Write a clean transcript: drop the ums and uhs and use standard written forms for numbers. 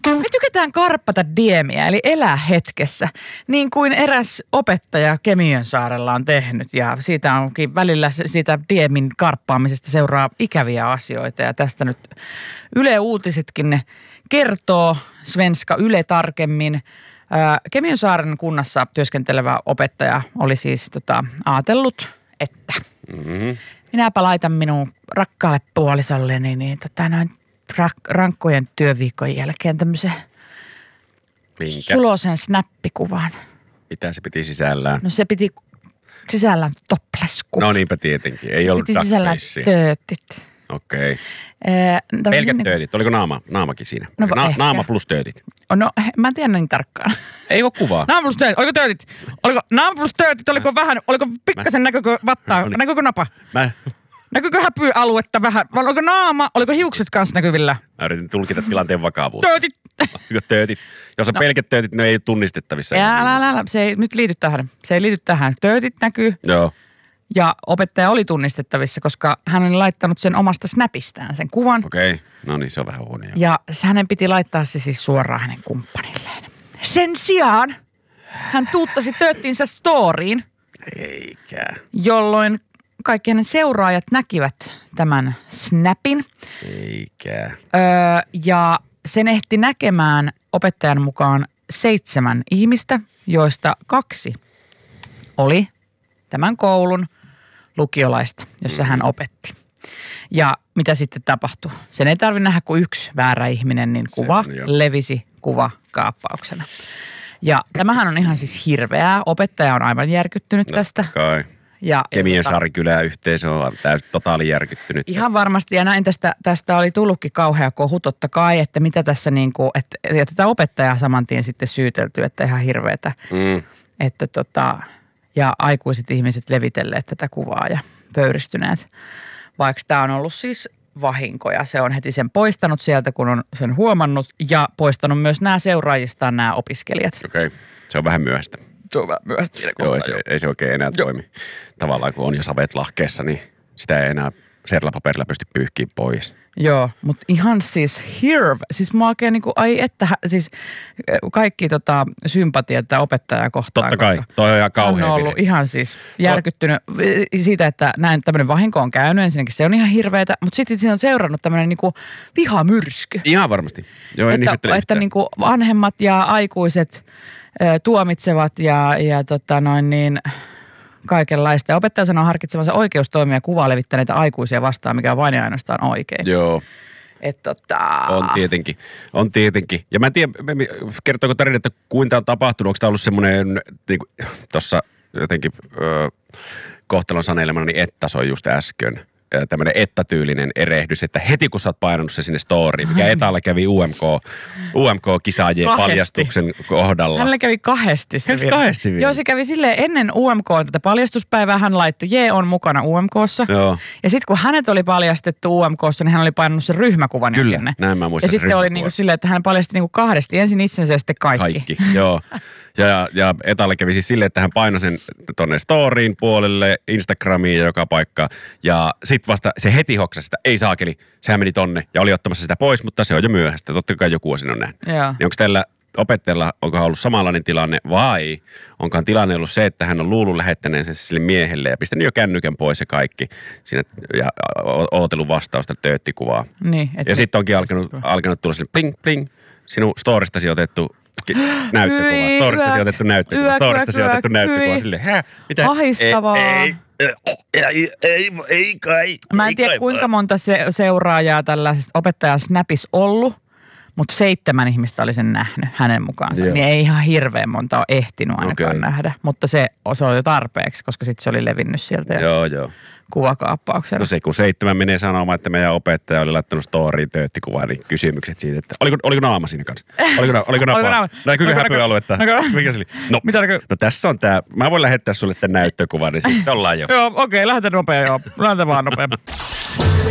Me tykätään karppata diemiä, eli elää hetkessä, niin kuin eräs opettaja Kemiönsaarella on tehnyt. Ja siitä onkin välillä siitä diemin karppaamisesta seuraa ikäviä asioita. Ja tästä nyt Yle Uutisetkin ne kertoo, Svenska Yle tarkemmin. Kemiönsaaren kunnassa työskentelevä opettaja oli siis ajatellut, että minäpä laitan minun rakkaalle puolisolleni noin rankkojen työviikon jälkeen tämmöisen sulosen snappikuvan. Mitä se piti sisällään? No se piti sisällään topless-kuva. No niinpä tietenkin. Ei ollut piti sisällään töötit. Okei. Pelkät töötit. Oliko naamakin siinä? No, naama plus töötit. No mä en tiedä niin tarkkaan. Ei ole kuvaa. Naama plus töötit. Oliko töötit? Naama plus töötit. Oliko pikkasen näkökö vattaa? No niin. Näkökö napa? Näkyykö häpyaluetta vähän? Oliko naama? Oliko hiukset kanssa näkyvillä? Mä yritin tulkita tilanteen vakavuutta. Töötit. Jos on pelkät töötit, ne ei ole tunnistettavissa. Älä. Se ei nyt liity tähän. Se ei liity tähän. Töötit näkyy. Joo. Ja opettaja oli tunnistettavissa, koska hän oli laittanut sen omasta snapistään sen kuvan. Okei. No niin, se on vähän huono. Ja hänen piti laittaa se siis suoraan hänen kumppanilleen. Sen sijaan hän tuuttasi tööttinsä storyin. Eikä. Jolloin kaikki hänen seuraajat näkivät tämän snapin. Eikä. Ja sen ehti näkemään opettajan mukaan 7 ihmistä, joista 2 oli tämän koulun lukiolaista, jossa hän opetti. Ja mitä sitten tapahtui? Sen ei tarvitse nähdä kuin 1 väärä ihminen, niin kuva levisi kuvakaappauksena. Ja tämähän on ihan siis hirveää. Opettaja on aivan järkyttynyt tästä. Kai. Kemiönsaaren kyläyhteisö on täysin totaali järkyttynyt. Ihan varmasti, ja näin tästä oli tullutkin kauhea kohu totta kai, että mitä tässä niinku, ja tätä opettajaa saman tien sitten syytelty, että ihan hirveetä. Että ja aikuiset ihmiset levitelleet tätä kuvaa ja pöyristyneet. Vaikka tämä on ollut siis vahinko ja se on heti sen poistanut sieltä, kun on sen huomannut ja poistanut myös nämä seuraajistaan nämä opiskelijat. Okei, se on vähän myöhäistä. Se on vähän myöhäistä siinä kohtaa. Joo, ei se oikein enää toimi. Tavallaan kun on jo savet lahkeessa, niin sitä ei enää serlapaperilla pysty pyyhkiin pois. Joo, mutta ihan siis siis mä oikein niinku, siis kaikki sympatia tätä opettajaa kohtaan. Totta kai, toi on ihan kauhea. On ollut ihan siis järkyttynyt siitä, että näin tämmöinen vahinko on käynyt. Ensinnäkin se on ihan hirveetä, mutta sitten siinä on seurannut tämmöinen niinku vihamyrsky. Ihan varmasti. Joo, että niinku vanhemmat ja aikuiset tuomitsevat ja kaikenlaista. Ja opettaja sanoo harkitsevansa oikeustoimia kuvaa levittäneitä aikuisia vastaan, mikä on vain ja ainoastaan oikein. Joo. On tietenkin. Ja mä en tiedä, kertooko tarina, että kuinka tämä on tapahtunut. Onko tämä ollut semmoinen, niin tuossa jotenkin kohtalon sanelemana, niin Etta soi just äsken. Tämmöinen Etta-tyylinen erehdys, että heti kun sä oot painanut se sinne storyin, mikä Etalla kävi UMK-kisaajien paljastuksen kohdalla. Hänellä kävi kahdesti. Joo, se kävi silleen ennen UMK tätä paljastuspäivää, hän laittoi on mukana UMK:ssa. Joo. Ja sitten kun hänet oli paljastettu UMK:ssa, niin hän oli painanut sen ryhmäkuvan. Kyllä, näin mä muistan. Ja sitten oli niinku silleen, että hän paljasti niinku kahdesti, ensin itsensä ja sitten kaikki. Joo. Ja Etalle kävi siis silleen, että hän painoi sen tonne storyin puolelle, Instagramiin ja joka paikka. Ja sit vasta se heti hoksasi sitä, ei saakeli, sehän meni tonne ja oli ottamassa sitä pois, mutta se on jo myöhäistä. Totta kai joku on nähnyt. Niin onko tällä opettajalla, onkohan ollut samanlainen tilanne vai onkohan tilanne ollut se, että hän on luullut lähettäneensä sille miehelle ja pistänyt jo kännykän pois ja kaikki siinä ja ootellut vastausta tööttikuvaa. Niin, ja sitten onkin alkanut tulla sille pling pling, sinun storistasi otettu näyttökuva. Storistasi otettu näyttökuva. Storistasi otettu näyttökuva. Silleen, mitä? Ahistavaa. Ei kai. Mä en tiedä kuinka monta seuraajaa tällaisesta opettajan snapissa ollut, mutta 7 ihmistä oli sen nähnyt hänen mukaansa. Joo. Niin ei ihan hirveän monta ole ehtinyt ainakaan nähdä. Mutta se on jo tarpeeksi, koska sitten se oli levinnyt sieltä. Joo. Kuvakaappauksena. No se, kun 7 menee sanomaan, että meidän opettaja oli laittanut storyin tööttikuvaa, niin kysymykset siitä, että oliko naama siinä kanssa? Oliko naama? Näkyykö häpyaluetta? Mikä se oli? No tässä on tää. Mä voin lähettää sulle tämän näyttökuvan, niin sitten ollaan jo. Joo, okei, lähetän vaan nopea.